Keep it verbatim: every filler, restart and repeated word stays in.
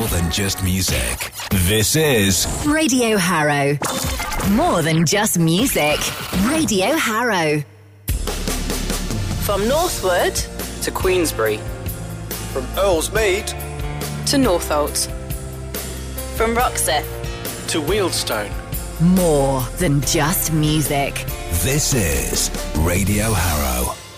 than just music. This is Radio Harrow. More than just music. Radio Harrow. From Northwood to Queensbury. From Earl's Mead to Northolt. From Roxeth to Wealdstone. More than just music. This is Radio Harrow.